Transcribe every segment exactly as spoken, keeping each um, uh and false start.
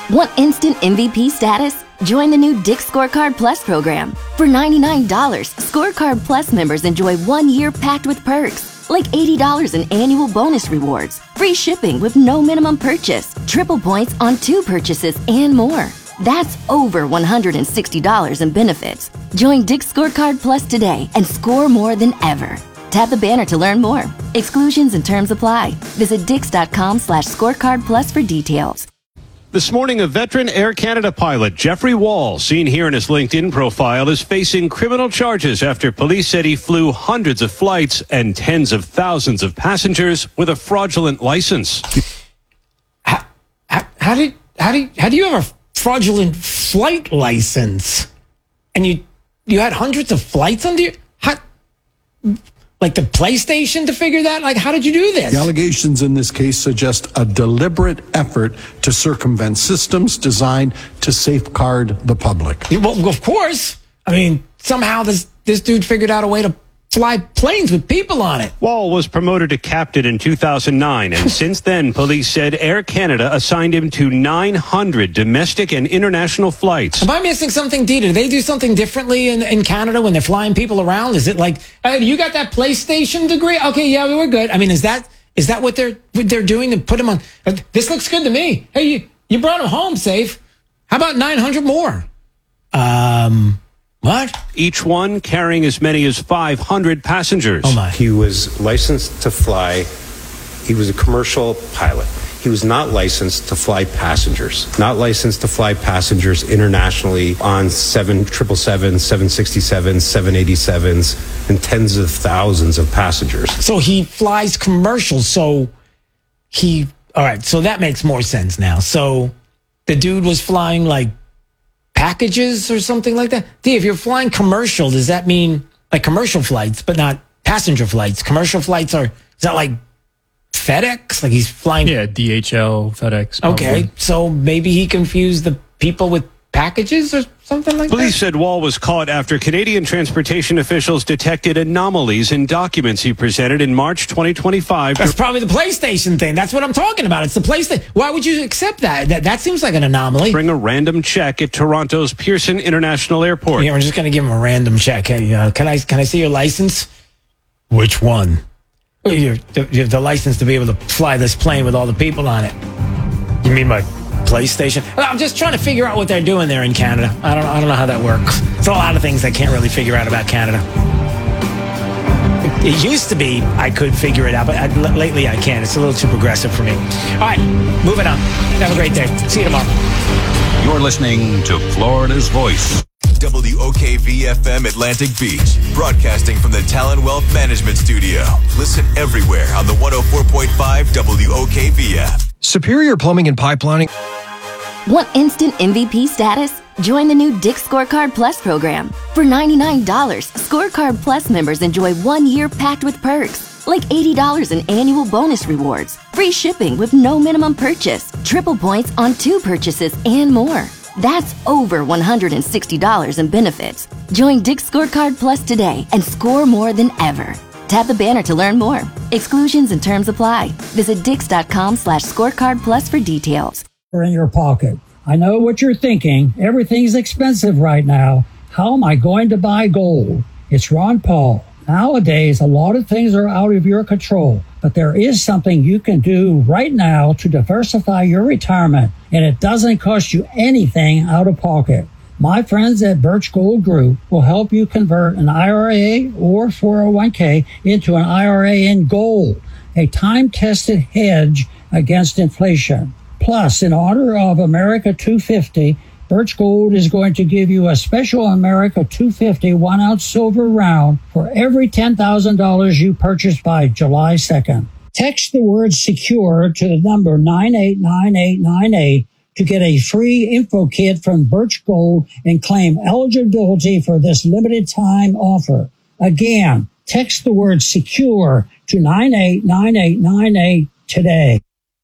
Want instant M V P status? Join the new Dick's Scorecard Plus program. For ninety-nine dollars, Scorecard Plus members enjoy one year packed with perks, like eighty dollars in annual bonus rewards, free shipping with no minimum purchase, triple points on two purchases, and more. That's over one hundred sixty dollars in benefits. Join Dick's Scorecard Plus today and score more than ever. Tap the banner to learn more. Exclusions and terms apply. Visit dix.com slash scorecard plus for details. This morning, a veteran Air Canada pilot, Jeffrey Wall, seen here in his LinkedIn profile, is facing criminal charges after police said he flew hundreds of flights and tens of thousands of passengers with a fraudulent license. How, how, how did how do you, how do you have a fraudulent flight license? And you you had hundreds of flights under you? How, like the PlayStation to figure that? Like, how did you do this? The allegations in this case suggest a deliberate effort to circumvent systems designed to safeguard the public. Well, of course. I mean, somehow this this dude figured out a way to fly planes with people on it. Wall was promoted to captain in two thousand nine, and since then, police said Air Canada assigned him to nine hundred domestic and international flights. Am I missing something, Dita? Do they do something differently in, in Canada when they're flying people around? Is it like, hey, you got that PlayStation degree? Okay, yeah, we were good. I mean, is that is that what they're what they're doing to put him on? Uh, this looks good to me. Hey, you, you brought him home safe. How about nine hundred more? Um... What? Each one carrying as many as five hundred passengers. Oh, my. He was licensed to fly. He was a commercial pilot. He was not licensed to fly passengers. Not licensed to fly passengers internationally on seven triple seven, seven sixty-sevens, seven eighty-sevens, and tens of thousands of passengers. So he flies commercial. So he... All right, so that makes more sense now. So the dude was flying, like, packages or something like that? D, if you're flying commercial, does that mean like commercial flights, but not passenger flights? Commercial flights are, is that like FedEx? Like he's flying? Yeah, D H L, FedEx. Probably. Okay, so maybe he confused the people with packages or something like Police that? said Wall was caught after Canadian transportation officials detected anomalies in documents he presented in March twenty twenty-five. That's probably the PlayStation thing. That's what I'm talking about. It's the PlayStation. Why would you accept that? That, that seems like an anomaly. Bring a random check at Toronto's Pearson International Airport. Yeah, we're just going to give him a random check. Hey, uh, can I can I see your license? Which one? You have the license to be able to fly this plane with all the people on it. You mean my PlayStation? I'm just trying to figure out what they're doing there in Canada. I don't I don't know how that works. It's a lot of things I can't really figure out about Canada. It used to be I could figure it out, but I, lately I can't. It's a little too progressive for me. All right, moving on. Have a great day. See you tomorrow. You're listening to Florida's Voice. W O K V F M Atlantic Beach, broadcasting from the Talon Wealth Management Studio. Listen everywhere on the one oh four point five W O K V F. Superior Plumbing and Pipelining. Want instant M V P status? Join the new Dick's Scorecard Plus program. For ninety-nine dollars, Scorecard Plus members enjoy one year packed with perks, like eighty dollars in annual bonus rewards, free shipping with no minimum purchase, triple points on two purchases, and more. That's over one hundred sixty dollars in benefits. Join Dick's Scorecard Plus today and score more than ever. Tap the banner to learn more. Exclusions and terms apply. Visit dix.com slash scorecard plus for details. In your pocket. I know what you're thinking. Everything's expensive right now. How am I going to buy gold? It's Ron Paul. Nowadays, a lot of things are out of your control, but there is something you can do right now to diversify your retirement, and it doesn't cost you anything out of pocket. My friends at Birch Gold Group will help you convert an I R A or four oh one k into an I R A in gold, a time-tested hedge against inflation. Plus, in honor of America two fifty, Birch Gold is going to give you a special America two fifty one-ounce silver round for every ten thousand dollars you purchase by July second. Text the word SECURE to the number nine eight nine eight nine eight to get a free info kit from Birch Gold and claim eligibility for this limited time offer. Again, text the word SECURE to nine eight nine eight nine eight today.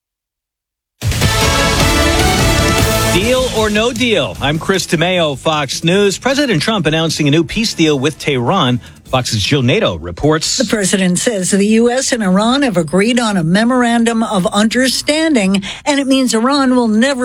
Deal or no deal? I'm Chris DeMeo, Fox News. President Trump announcing a new peace deal with Tehran. Fox's Jill Nato reports. The president says the U S and Iran have agreed on a memorandum of understanding, and it means Iran will never